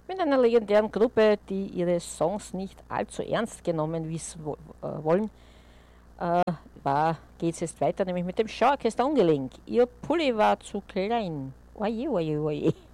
Mit einer legendären Gruppe, die ihre Songs nicht allzu ernst genommen wissen wollen, geht es jetzt weiter, nämlich mit dem Schauorchester Ungelenk. Ihr Pulli war zu klein. Oje, oje, oje.